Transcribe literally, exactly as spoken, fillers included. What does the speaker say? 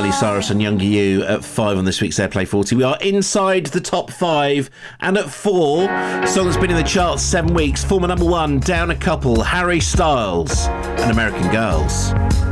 Miley Cyrus and Younger You at five on this week's Airplay forty. We are inside the top five, and at four, song that's been in the charts seven weeks, former number one, down a couple, Harry Styles and American Girls.